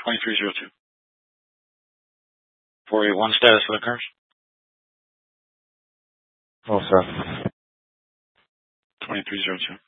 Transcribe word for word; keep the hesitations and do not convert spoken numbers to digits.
twenty-three zero two. four eight one status for the cars. Oh, sir. twenty-three zero two.